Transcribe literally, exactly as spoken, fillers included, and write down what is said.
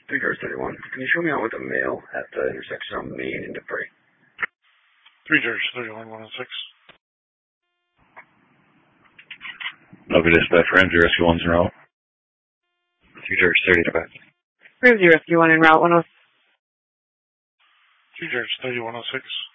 three George thirty-one. Can you show me out with a male at the intersection of Main and Dupree? three George thirty-one, one oh six. Okay, dispatch, Ramsey Rescue one's in route. three George thirty, dispatch. Ramsey Rescue one en route, one oh six. three George thirty, one oh six.